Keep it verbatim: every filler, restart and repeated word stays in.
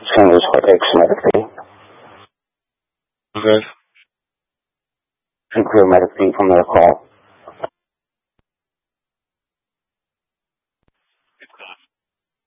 changes what medically. Okay. Nuclear medicine from their call.